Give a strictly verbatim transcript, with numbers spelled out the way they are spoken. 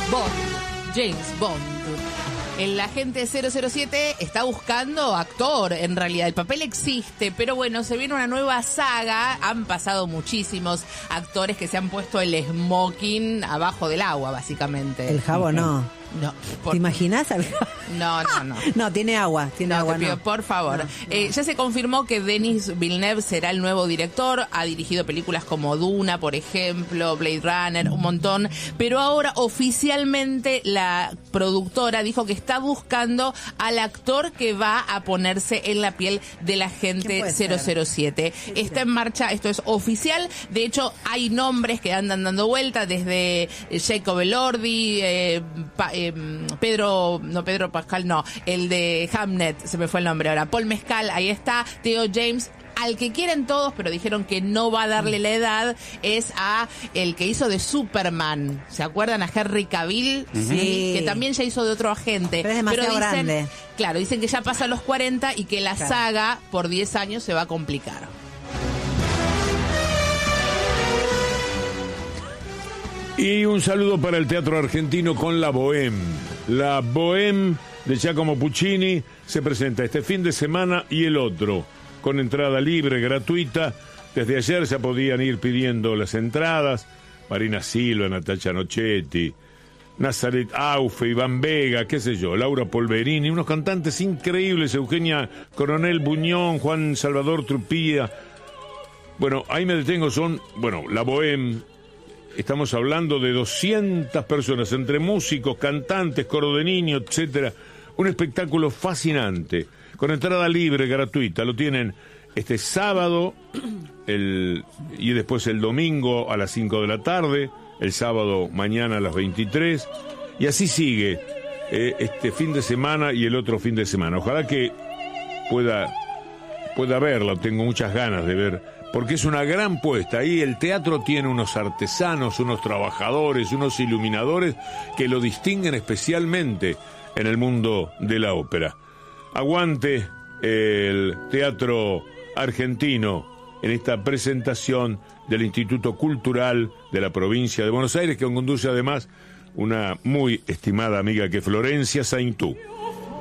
Bond, James Bond. El agente cero cero siete está buscando actor, en realidad. El papel existe, pero bueno, se viene una nueva saga. Han pasado muchísimos actores que se han puesto el smoking abajo del agua, básicamente. El jabo no. No. Por... ¿Te imaginas? No, no, no. No, tiene agua, tiene no, agua, te pido, no. por favor. No, no. Eh, ya se confirmó que Denis Villeneuve será el nuevo director. Ha dirigido películas como Duna, por ejemplo, Blade Runner, un montón. Pero ahora oficialmente la productora dijo que está buscando al actor que va a ponerse en la piel del agente cero cero siete. Está en marcha, esto es oficial. De hecho, hay nombres que andan dando vuelta, desde Jacob Elordi, eh, pa, eh, Pedro, no Pedro Pascal, no, el de Hamnet, se me fue el nombre ahora, Paul Mescal, ahí está, Theo James. Al que quieren todos, pero dijeron que no va a darle la edad, es a el que hizo de Superman. ¿Se acuerdan? A Henry Cavill, sí. Sí, que también ya hizo de otro agente. Pero es demasiado pero dicen, grande. Claro, dicen que ya pasa a los cuarenta y que la claro. saga por diez años se va a complicar. Y un saludo para el teatro argentino con La Bohème. La Bohème de Giacomo Puccini se presenta este fin de semana y el otro, con entrada libre, gratuita. Desde ayer ya podían ir pidiendo las entradas. Marina Silva, Natacha Nochetti, Nazaret Aufe, Iván Vega, qué sé yo, Laura Polverini, unos cantantes increíbles, Eugenia Coronel Buñón, Juan Salvador Trupía. Bueno, ahí me detengo, son, bueno, La Bohème. Estamos hablando de doscientas personas, entre músicos, cantantes, coro de niños, etcétera. Un espectáculo fascinante, con entrada libre, gratuita. Lo tienen este sábado el, y después el domingo a las cinco de la tarde, el sábado mañana a las veintitrés, y así sigue eh, este fin de semana y el otro fin de semana. Ojalá que pueda, pueda verlo, tengo muchas ganas de ver, porque es una gran puesta. Ahí el teatro tiene unos artesanos, unos trabajadores, unos iluminadores que lo distinguen especialmente en el mundo de la ópera. Aguante el teatro argentino en esta presentación del Instituto Cultural de la provincia de Buenos Aires, que conduce además una muy estimada amiga que es Florencia Saintú.